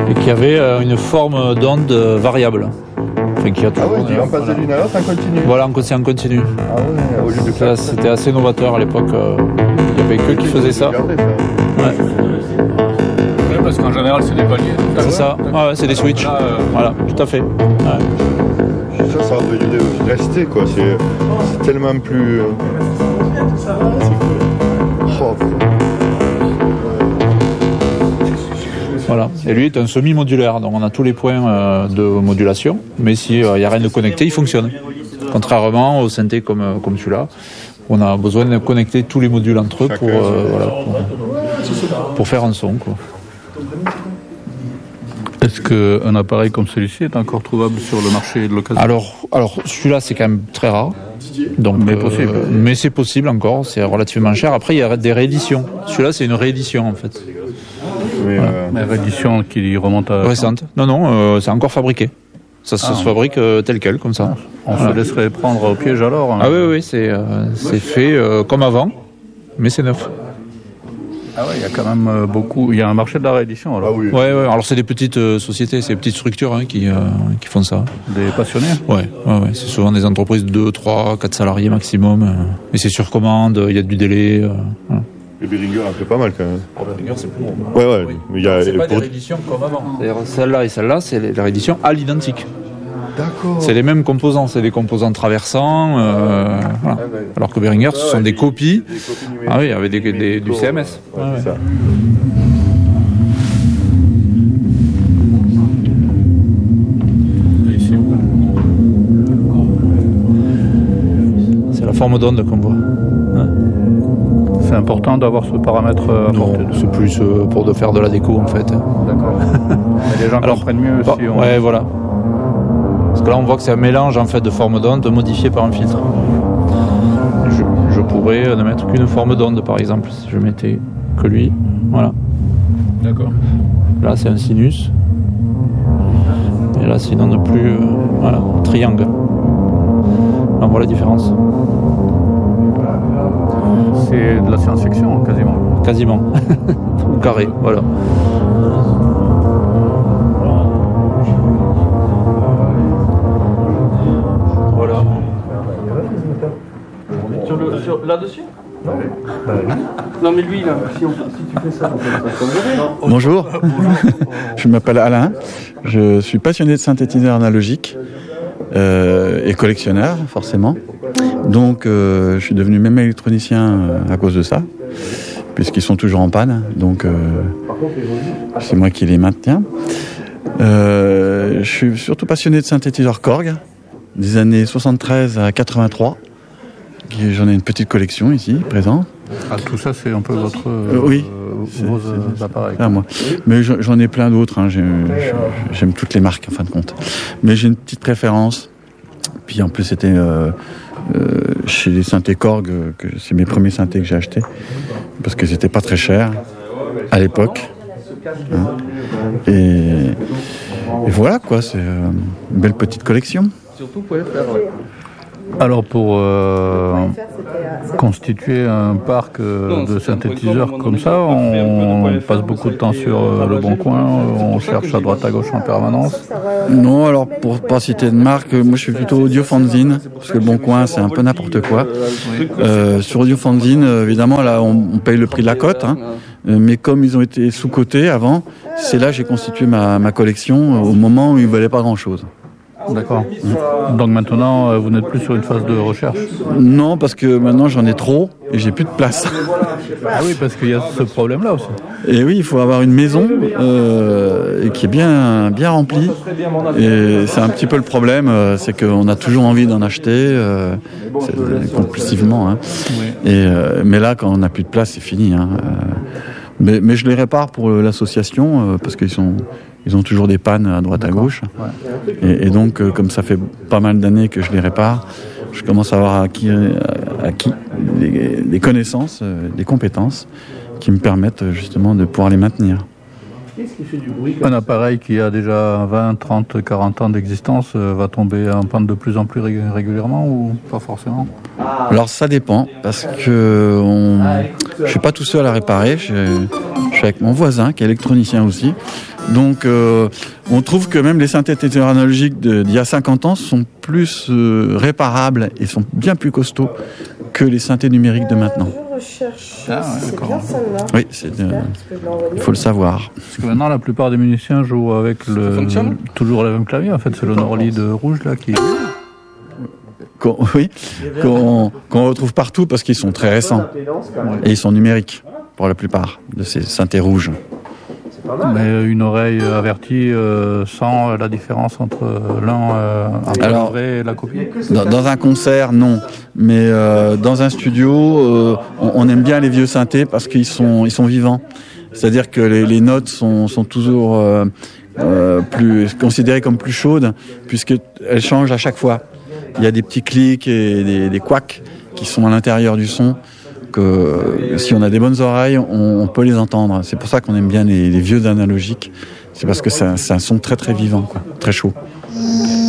et qui avait une forme d'onde variable. Enfin, qui a Ah ouais, tu vas passer d'une à l'autre en continu. Voilà, c'est en continu. Ah ouais, au lieu de Ça, c'était assez novateur à l'époque. Il n'y avait que qui faisait ça. Ouais. Oui, parce qu'en général, c'est des paliers. C'est ça, ouais, c'est des switches. Là, Voilà, tout à fait. Ouais. Ça aurait dû rester quoi. C'est tellement plus. Oh, Voilà. Et lui est un semi-modulaire, donc on a tous les points de modulation, mais s'il n'y a rien de connecté, il fonctionne. Contrairement au synthé comme celui-là, on a besoin de connecter tous les modules entre eux pour faire un son, quoi. est-ce qu'un appareil comme celui-ci est encore trouvable sur le marché de l'occasion? Alors celui-là, c'est quand même très rare. Donc, mais c'est possible encore, c'est relativement cher. Après, il y a des rééditions. Celui-là, c'est une réédition, en fait. Mais réédition qui remonte à... Récente. Non, c'est encore fabriqué. Ça se fabrique tel quel, comme ça. On se laisserait prendre au piège alors, hein. Ah oui, c'est fait comme avant, mais c'est neuf. Ah ouais, il y a quand même beaucoup... Il y a un marché de la réédition alors. Ah oui. Ouais. Alors c'est des petites sociétés, c'est des petites structures qui font ça. Des passionnés? Ouais. C'est souvent des entreprises de 2, 3, 4 salariés maximum. Et c'est sur commande, il y a du délai. Voilà. Le Behringer en fait pas mal quand même. Behringer, c'est plus bon. Ouais. Oui. Mais il y a, c'est pas des rééditions comme avant. C'est-à-dire celle-là et celle-là, c'est la réédition à l'identique. D'accord. C'est les mêmes composants, c'est des composants traversants. Voilà. Alors que Behringer, ce sont des copies. Ah oui, avec du CMS. Ouais, c'est ça. C'est la forme d'onde qu'on voit. Ouais. C'est important d'avoir ce paramètre à portée de... C'est plus pour faire de la déco en fait. D'accord. Mais les gens comprennent mieux si on... Ouais, voilà. Parce que là, on voit que c'est un mélange en fait de forme d'onde modifié par un filtre. Je pourrais ne mettre qu'une forme d'onde, par exemple, si je mettais que lui. Voilà. D'accord. Là, c'est un sinus. Et là, c'est une onde plus... voilà, triangle. On voit la différence. C'est de la science-fiction, quasiment. Quasiment. Ou carré, voilà. Voilà. Là-dessus? Non mais lui là, si tu fais ça, Bonjour, je m'appelle Alain, je suis passionné de synthétiseurs analogiques et collectionneur forcément. Donc je suis devenu même électronicien à cause de ça, puisqu'ils sont toujours en panne, donc c'est moi qui les maintiens. Je suis surtout passionné de synthétiseurs Korg, des années 73 à 83. J'en ai une petite collection ici, présente. Ah, tout ça, c'est un peu votre... oui. Vos appareils. Ah, moi. Mais j'en ai plein d'autres, hein. J'aime toutes les marques, en fin de compte. Mais j'ai une petite préférence. Puis en plus, c'était chez les synthés Korg, c'est mes premiers synthés que j'ai achetés. Parce que c'était pas très cher à l'époque. Hein. Et voilà, quoi. C'est une belle petite collection. Surtout, vous pouvez faire... Alors pour constituer un parc de synthétiseurs comme ça, on passe beaucoup de temps sur le Bon Coin, on cherche à droite à gauche en permanence. Non, alors pour pas citer de marque, moi je suis plutôt Audiofanzine, parce que le Bon Coin c'est un peu n'importe quoi. Sur Audiofanzine, évidemment là on paye le prix de la cote, hein, mais comme ils ont été sous-cotés avant, c'est là que j'ai constitué ma collection au moment où ils valaient pas grand-chose. D'accord. Donc maintenant, vous n'êtes plus sur une phase de recherche? Non, parce que maintenant j'en ai trop et j'ai plus de place. Ah oui, parce qu'il y a ce problème-là aussi. Et oui, il faut avoir une maison qui est bien remplie. Et c'est un petit peu le problème, c'est qu'on a toujours envie d'en acheter compulsivement. Hein. Oui. Mais là, quand on n'a plus de place, c'est fini. Hein. Mais je les répare pour l'association parce qu'ils ont toujours des pannes à droite à gauche. Ouais. Et donc, comme ça fait pas mal d'années que je les répare, je commence à avoir acquis des connaissances, des compétences qui me permettent justement de pouvoir les maintenir. Un appareil qui a déjà 20, 30, 40 ans d'existence va tomber en panne de plus en plus régulièrement ou pas forcément? Alors ça dépend, parce que je ne suis pas tout seul à réparer, je suis suis avec mon voisin qui est électronicien aussi. Donc on trouve que même les synthétiseurs analogiques d'il y a 50 ans sont plus réparables et sont bien plus costauds que les synthés numériques de maintenant. Je recherche. Ah, ouais, c'est d'accord. bien celle-là. Oui, il faut le savoir. Parce que maintenant, la plupart des musiciens jouent avec toujours le même clavier. En fait, c'est le Norlid rouge là qui. Qu'on retrouve partout parce qu'ils sont très récents et ils sont numériques pour la plupart de ces synthés rouges. Mais une oreille avertie sent la différence entre le vrai et la copie. Dans un concert, non. Mais dans un studio, on aime bien les vieux synthés parce qu'ils sont vivants. C'est-à-dire que les notes sont toujours plus considérées comme plus chaudes puisqu'elles changent à chaque fois. Il y a des petits clics et des couacs qui sont à l'intérieur du son. Que si on a des bonnes oreilles, on peut les entendre. C'est pour ça qu'on aime bien les vieux analogiques. C'est parce que c'est un son très très vivant, quoi, très chaud.